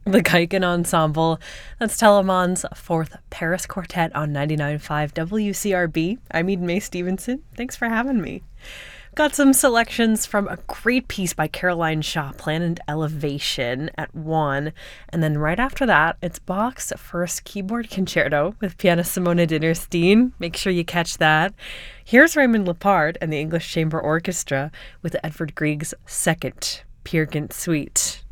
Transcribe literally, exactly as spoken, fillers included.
The Geigen Ensemble. That's Telemon's fourth Paris Quartet on ninety-nine point five W C R B. I'm Eden May Stevenson. Thanks for having me. Got some selections from a great piece by Caroline Shaw, Planned Elevation at one. And then right after that, it's Bach's first keyboard concerto with pianist Simona Dinnerstein. Make sure you catch that. Here's Raymond Lepard and the English Chamber Orchestra with Edvard Grieg's second Peer Gynt Suite.